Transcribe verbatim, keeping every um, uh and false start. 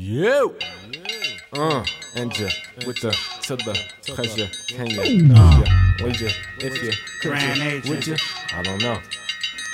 You. Uh, and you with the to the pleasure. Can you? Uh, would you? If you could, you, would you? I don't know.